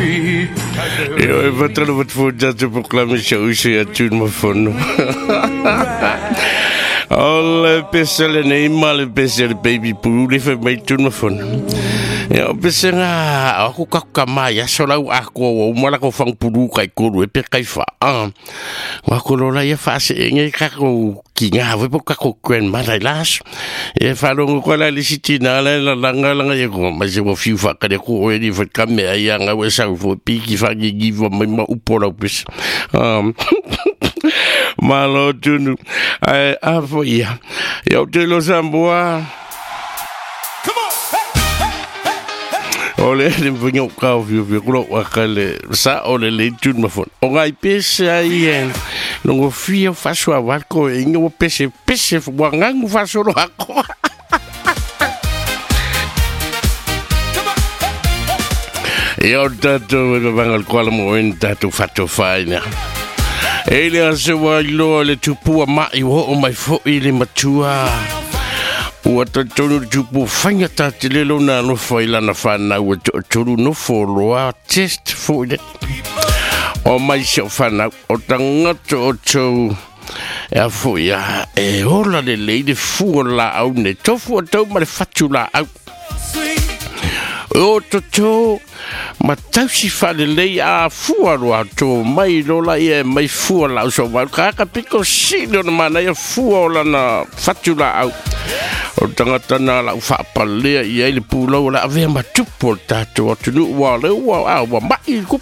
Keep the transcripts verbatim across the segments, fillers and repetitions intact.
Io e vatalo vat fuggiato proclami se usi a tun ma fono. Alle pesele nei male pesele baby puli fe mai tun ma fono. Io pesena aku kakamaya solau aku mala ko fang pulu kai ko e pe kai fa. Ah. Wa ko la ia fa se ngai ka ko kinga ve po ka ko kwen ma dai las. E fa lo ko la lisitina la la langa langa ye ko ma se wo fiu fa ka de ko e di fa ka me ia nga we sa fo pi ki fa gi gi va ma upola pis. Um. Malo tunu. Ai a fo ia. Yo te lo samboa. Ole le vinho kau viu viu kuro wakale sa ole le tun ma fon o ngai pese ai en longo fio faso a walko e ngo pese pese wangang faso ro ako io dato ve vangal quale momento tu fatto faina ele se wa lo le tupu ma i ho mai fo ile matua o tonu tupu fanga ta te lelo na no foi la na fana o tonu no follow test for it o mai se fana o tanga to to e foi ya e ola le le fu la au ne to fu to ma le fatula au o to to ma tausi fa le le a fu alo to mai lo la e mai fu la so va ka ka piko si no mana e fu la na fatula au o tangata na la fa palea i ele pulo la ave ma tupo tato tu nu wa le wa a wa mai ku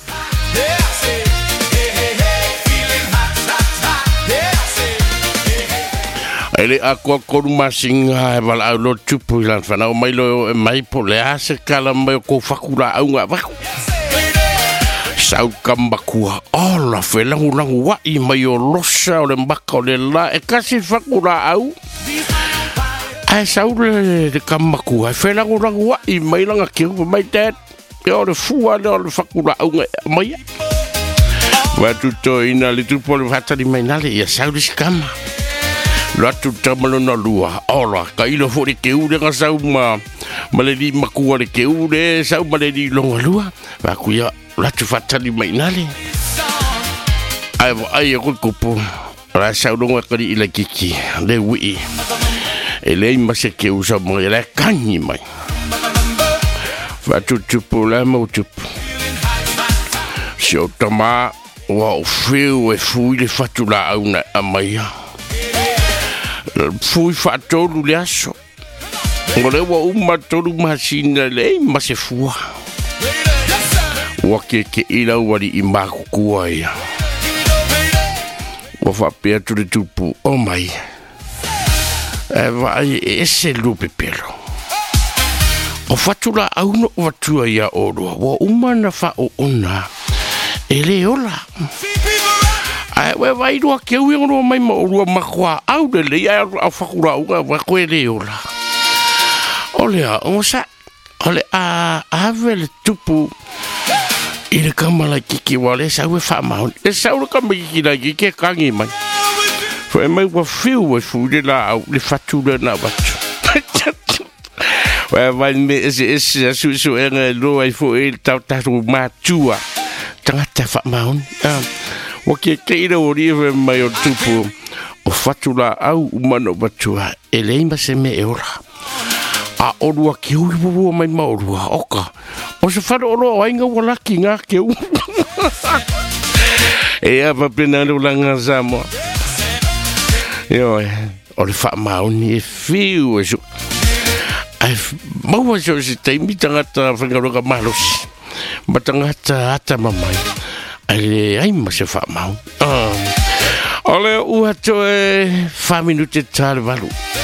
ele a ko ko masinga va la lo tupo la fa na mai lo mai pole a se kala mai ko fakula au nga va sau kambakua ola fela ulang wa i mai o losa o le mbaka o le la e kasi fakula au ai saule de kamaku ai fela ngora wa i mai langa ki mai tet e o le fua le o le fakula au mai wa tuto ina le tu pole fata di mai nale ia saule skama la tu tamalo na lua ola ka ilo fo de ke u de sau ma male di maku de ke u de sau male di longa lua wa ku ia la tu fata di mai nale ai ai ko kupo la sau longa ka di ila kiki le wi ele ma se ke usa mo ele kanyi mai va tu tu pola mo tu si o tama wa feu e fui le fatula a una amaya fui fatolu le aso ngole wa uma tolu masina le ma se fua wa ke ke ila wali imaku kuai wa fa pe tu tu o mai e vai ese lupe pelo o fatula au no vatua ia oro wa umana fa o ona ele ola ai we vai do ke u no mai mo ro makwa au de le ia a fakura u va ko ele ola ole a o sa ole a ave le tupu ile kamala kiki wale sa we fa ma e sa u kamala kiki la kiki kangi mai foi mai wa fiu wa fu de la le fatula na batu wa vai me ese ese su su era lo ai fo il ta ta ma tua tangata fa maun wa ke ke ira ori mai o tupu o fatula au umano batua ele ma se me ora a orua ke u bu mai ma orua oka o se fa ro ai nga wala kinga ke u e ava pena lo langa zamo io o le fa mauni e fiu e su ai mo wa so se te invita ngata fangalo ka malos batangata ata mamai ai ai ma se fa mau ole u ato e fa minute tal valu